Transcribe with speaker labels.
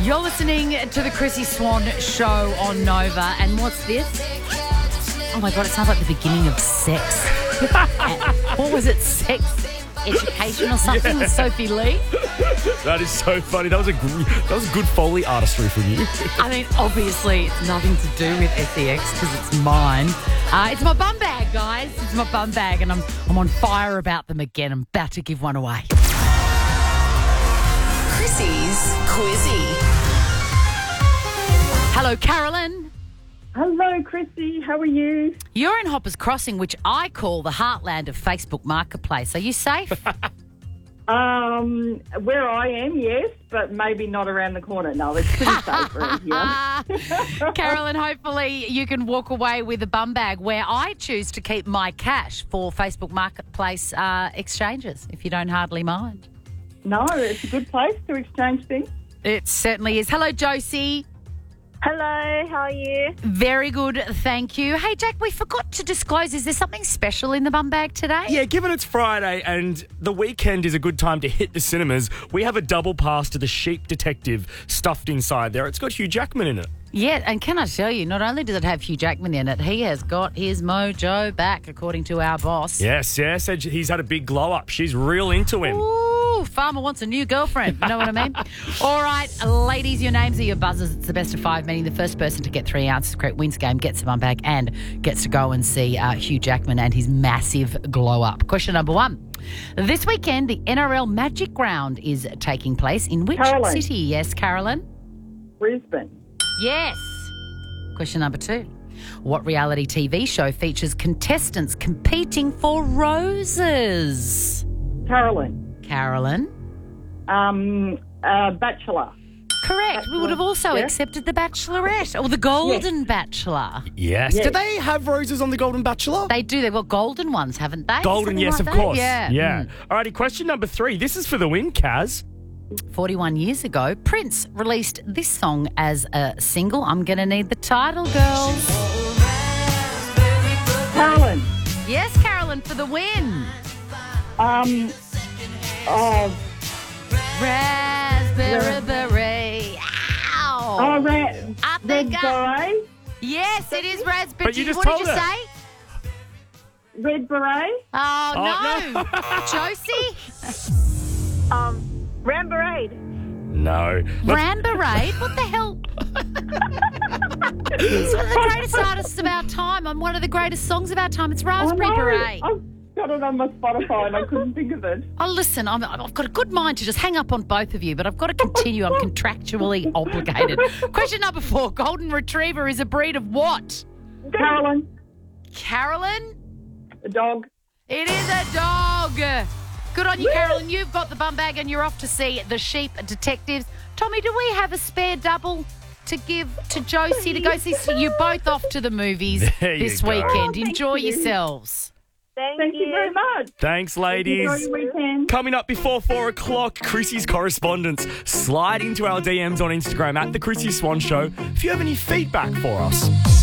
Speaker 1: You're listening to the Chrissy Swan Show on Nova. And what's this? Oh, my God, it sounds like the beginning of Sex. What was it? Sex Education or something with Sophie Lee?
Speaker 2: That is so funny. That was a good Foley artistry from you.
Speaker 1: I mean, obviously, it's nothing to do with SEX because it's mine. It's my bum bag, guys. It's my bum bag, and I'm on fire about them again. I'm about to give one away.
Speaker 3: Chrissy's Quizzy.
Speaker 1: Hello, Carolyn.
Speaker 4: Hello, Chrissy. How are you?
Speaker 1: You're in Hoppers Crossing, which I call the heartland of Facebook Marketplace. Are you safe?
Speaker 4: Where I am, yes, but maybe not around the corner. No, it's pretty safe around here.
Speaker 1: Carolyn, hopefully you can walk away with a bum bag where I choose to keep my cash for Facebook Marketplace exchanges, if you don't hardly mind.
Speaker 4: No, it's a good place to exchange things.
Speaker 1: It certainly is. Hello, Josie.
Speaker 5: Hello, how are you?
Speaker 1: Very good, thank you. Hey, Jack, we forgot to disclose, is there something special in the bum bag today?
Speaker 2: Yeah, given it's Friday and the weekend is a good time to hit the cinemas, we have a double pass to The Sheep Detective stuffed inside there. It's got Hugh Jackman in it.
Speaker 1: Yeah, and can I tell you, not only does it have Hugh Jackman in it, he has got his mojo back, according to our boss.
Speaker 2: Yes, said he's had a big glow up. She's real into him.
Speaker 1: Ooh, Farmer wants a new girlfriend. You know what I mean? All right, ladies, your names are your buzzers. It's the best of five, meaning the first person to get 3 answers correct wins game, gets the bum bag, and gets to go and see Hugh Jackman and his massive glow up. Question number 1. This weekend, the NRL Magic Round is taking place in which city? Yes, Carolyn?
Speaker 4: Brisbane.
Speaker 1: Yes. Question number 2. What reality TV show features contestants competing for roses?
Speaker 4: Carolyn. Bachelor.
Speaker 1: Correct. We would have also accepted The Bachelorette or The Golden Bachelor.
Speaker 2: Yes. Do they have roses on The Golden Bachelor?
Speaker 1: They do. They've got golden ones, haven't they?
Speaker 2: Golden,
Speaker 1: Something
Speaker 2: yes,
Speaker 1: like
Speaker 2: of
Speaker 1: that?
Speaker 2: course.
Speaker 1: Yeah.
Speaker 2: All righty, question number 3. This is for the win, Kaz.
Speaker 1: 41 years ago, Prince released this song as a single. I'm Gonna Need the Title, girls.
Speaker 4: Carolyn.
Speaker 1: Yes, Carolyn, for the win. Raspberry beret. Ow.
Speaker 4: Oh, Red Beret.
Speaker 1: Yes, it is raspberry.
Speaker 2: But you just
Speaker 1: what
Speaker 2: told
Speaker 1: did you
Speaker 2: her.
Speaker 1: say?
Speaker 4: Red Beret.
Speaker 1: Oh, no. Josie?
Speaker 5: Rambarade.
Speaker 2: No.
Speaker 1: Rambarade? What the hell? He's one of the greatest artists of our time on one of the greatest songs of our time. It's Raspberry Beret.
Speaker 4: I've got it on my Spotify and I couldn't think of it.
Speaker 1: Oh, listen, I've got a good mind to just hang up on both of you, but I've got to continue. I'm contractually obligated. Question number 4. Golden Retriever is a breed of what?
Speaker 4: Carolyn.
Speaker 1: Carolyn?
Speaker 4: A dog.
Speaker 1: It is a dog. Good on you, Carolyn. You've got the bum bag and you're off to see The Sheep Detectives. Tommy, do we have a spare double to give to Josie to go see? So you're both off to the movies this weekend. Enjoy yourselves.
Speaker 5: Thank
Speaker 4: you very much.
Speaker 2: Thanks, ladies.
Speaker 4: Enjoy your weekend.
Speaker 2: Coming up before 4 o'clock, Chrissy's correspondence. Slide into our DMs on Instagram at The Chrissy Swan Show if you have any feedback for us.